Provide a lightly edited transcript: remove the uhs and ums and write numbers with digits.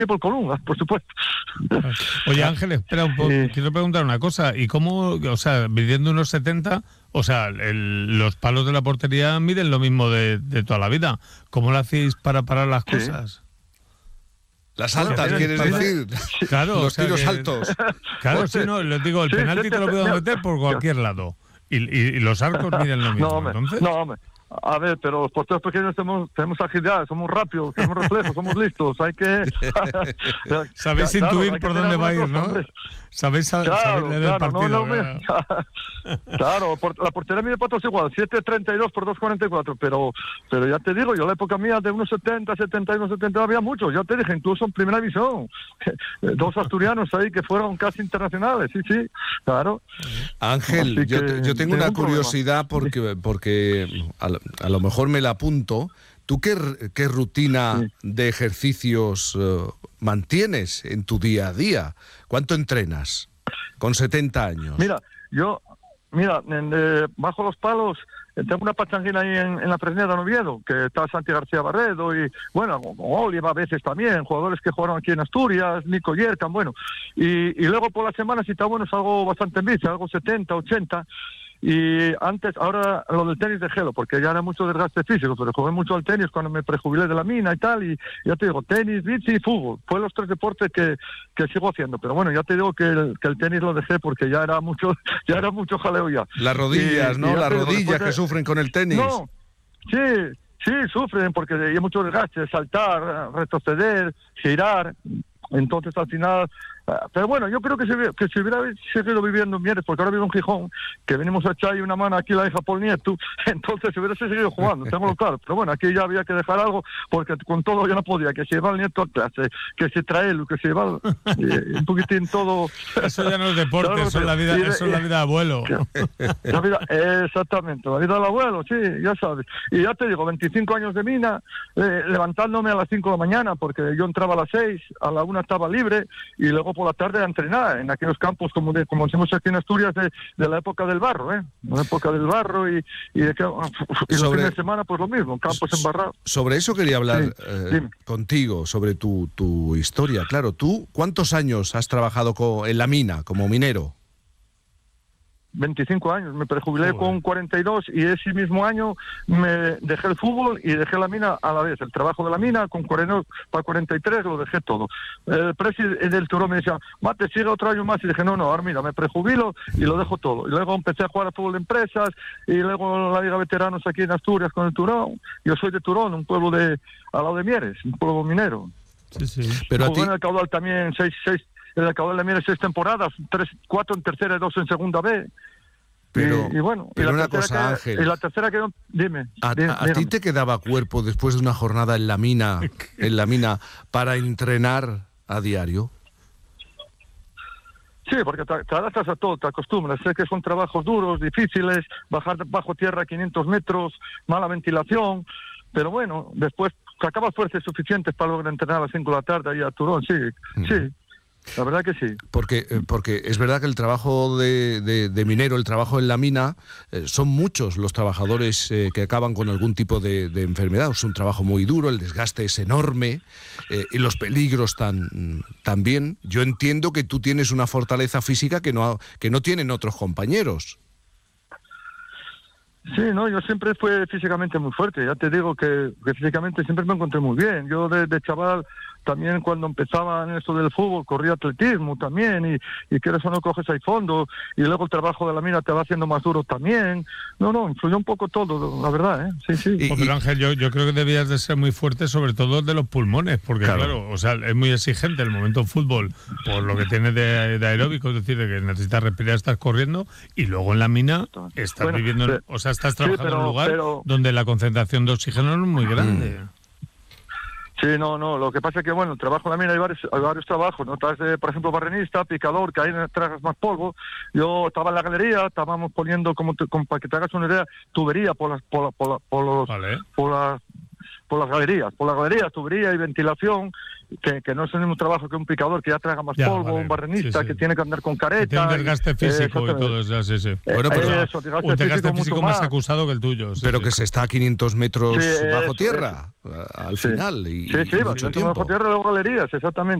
por Columna, por supuesto. Oye, Ángel, espera un poco, quiero preguntar una cosa. ¿Y cómo, o sea, midiendo unos 70, o sea, los palos de la portería miden lo mismo de toda la vida? ¿Cómo lo hacéis para parar las cosas? Las altas, ¿quieres decir? Claro, los tiros altos. Claro, sí, no, les digo, el penalti te lo puedo meter por cualquier lado. Y los arcos miden lo mismo, entonces. No, hombre. A ver, pero los porteros pequeños tenemos agilidad, somos rápidos, tenemos reflejos, somos listos, hay que... Sabéis intuir por dónde va a ir, ¿no? Sabéis leer el partido. Claro, la portería mide patos igual, 7.32 por 2.44, pero ya te digo, yo en la época mía de 1.70, 71, 70 había muchos, ya te dije, incluso en primera división, 2 asturianos ahí que fueron casi internacionales, sí, claro. Ángel, yo tengo una curiosidad porque a lo mejor me la apunto. ¿Tú qué rutina de ejercicios mantienes en tu día a día? ¿Cuánto entrenas con 70 años? Mira, bajo los palos tengo una pachanguina ahí en la Fresneda de Oviedo, que está Santi García Barredo y, bueno, Oliva a veces también, jugadores que jugaron aquí en Asturias, Nico Yerkan, bueno. Y luego por la semana, si está bueno, salgo bastante en bici, algo 70, 80. Y antes, ahora lo del tenis de gelo, porque ya era mucho desgaste físico, pero jugué mucho al tenis cuando me prejubilé de la mina y tal, y ya te digo, tenis, bici y fútbol, fue los 3 deportes que sigo haciendo, pero bueno, ya te digo que el tenis lo dejé porque ya era mucho jaleo ya. Las rodillas, ¿no? Las rodillas que sufren con el tenis. No, sí, sufren porque hay mucho desgaste, saltar, retroceder, girar, entonces al final... Pero bueno, yo creo que si hubiera seguido viviendo en Mieres, porque ahora vivo en Gijón, que venimos a echar una mano aquí la hija Paul Nieto, entonces hubiera seguido jugando, tengo claro. Pero bueno, aquí ya había que dejar algo, porque con todo yo no podía, que se lleva el nieto a clase, que se trae que se lleva un poquitín todo. Eso ya no es deporte, claro, eso es la vida, eso es la vida de abuelo. Exactamente, la vida del abuelo, sí, ya sabes. Y ya te digo, 25 años de mina, levantándome a las 5 de la mañana, porque yo entraba a las 6, a la 1 estaba libre, y luego por la tarde a entrenar en aquellos campos como decimos aquí en Asturias de la época del barro, la época del barro y los fines de semana pues lo mismo, campos embarrados. Sobre eso quería hablar contigo, sobre tu historia. Claro, ¿tú cuántos años has trabajado en la mina como minero? 25 años, me prejubilé con 42 y ese mismo año me dejé el fútbol y dejé la mina a la vez, el trabajo de la mina con 43 lo dejé todo. El presidente del Turón me decía, Mate, sigue otro año más, y dije, no, ahora mira, me prejubilo y lo dejo todo. Y luego empecé a jugar a fútbol de empresas y luego la Liga Veteranos aquí en Asturias con el Turón. Yo soy de Turón, un pueblo al lado de Mieres, un pueblo minero. Sí. Pero jugué en el Caudal también 6 en el Caudal de Mieres 6 temporadas, 4 en tercera y 2 en segunda B. Pero bueno, pero una cosa, Ángel. Y la tercera que dime. ¿A ti te quedaba cuerpo después de una jornada en la mina, para entrenar a diario? Sí, porque te adaptas a todo, te acostumbras. Sé que son trabajos duros, difíciles, bajar bajo tierra 500 metros, mala ventilación, pero bueno, después sacabas fuerzas suficientes para lograr entrenar a las 5 de la tarde ahí a Turón, sí. La verdad que sí. Porque es verdad que el trabajo de minero, el trabajo en la mina, son muchos los trabajadores que acaban con algún tipo de enfermedad. Es un trabajo muy duro, el desgaste es enorme y los peligros también. Yo entiendo que tú tienes una fortaleza física que no tienen otros compañeros. Sí, yo siempre fui físicamente muy fuerte. Ya te digo que físicamente siempre me encontré muy bien. Yo de chaval, también cuando empezaba en esto del fútbol, corría atletismo también, y quieres o no coges ahí fondo, y luego el trabajo de la mina te va haciendo más duro también. Influyó un poco todo, la verdad, Sí. Pero Ángel, yo creo que debías de ser muy fuerte, sobre todo de los pulmones, porque claro, o sea, es muy exigente el momento fútbol, por lo que tienes de aeróbico, es decir, de que necesitas respirar, estás corriendo, y luego en la mina estás viviendo, estás trabajando en un lugar donde la concentración de oxígeno no es muy grande. Sí, lo que pasa es que, el trabajo en la mina hay varios trabajos, ¿no? Estás, por ejemplo, barrenista, picador, que ahí tragas más polvo. Yo estaba en la galería, estábamos poniendo, como para que te hagas una idea, tubería por las por las galerías, tubería y ventilación, que no es el mismo trabajo que un picador que ya traga más polvo, un barrenista que tiene que andar con careta. Que tiene un desgaste físico y todo eso, sí. Bueno, pero un desgaste físico más acusado que el tuyo. Pero que se está a 500 metros bajo tierra, al final. Y mucho tiempo. Bajo tierra de galerías, exactamente.